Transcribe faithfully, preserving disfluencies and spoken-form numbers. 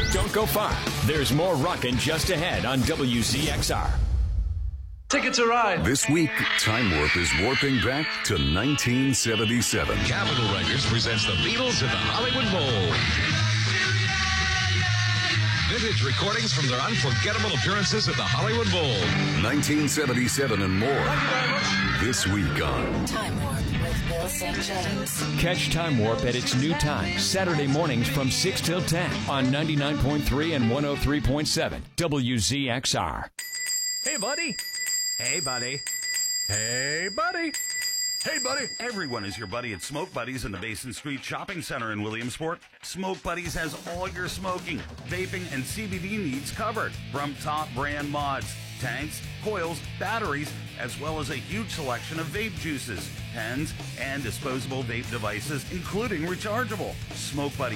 Don't go far. There's more rockin' just ahead on W Z X R. Ticket to Ride. This week, Time Warp is warping back to nineteen seventy-seven. Capitol Records presents the Beatles at the Hollywood Bowl. Vintage recordings from their unforgettable appearances at the Hollywood Bowl. nineteen seventy-seven and more. Thank you very much. This week on Time Warp with Bill Saint James. Catch Time Warp at its new time, Saturday mornings from six till ten on ninety-nine point three and one oh three point seven W Z X R. Hey, buddy. Hey, buddy. Hey, buddy. Hey, buddy. Everyone is your buddy at Smoke Buddies in the Basin Street Shopping Center in Williamsport. Smoke Buddies has all your smoking, vaping, and C B D needs covered. From top brand mods, tanks, coils, batteries, as well as a huge selection of vape juices, pens, and disposable vape devices, including rechargeable. Smoke Buddies